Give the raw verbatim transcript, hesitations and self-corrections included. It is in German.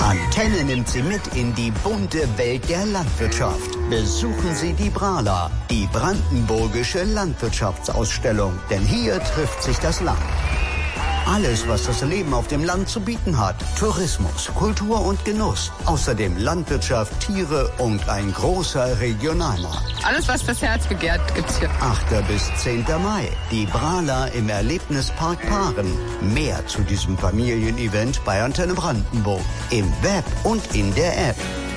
Antenne nimmt Sie mit in die bunte Welt der Landwirtschaft. Besuchen Sie die Brala, die brandenburgische Landwirtschaftsausstellung. Denn hier trifft sich das Land. Alles, was das Leben auf dem Land zu bieten hat. Tourismus, Kultur und Genuss. Außerdem Landwirtschaft, Tiere und ein großer Regionalmarkt. Alles, was das Herz begehrt, gibt's hier. achter bis zehnter Mai. Die Brala im Erlebnispark Paaren. Mehr zu diesem Familienevent bei Antenne Brandenburg. Im Web und in der App.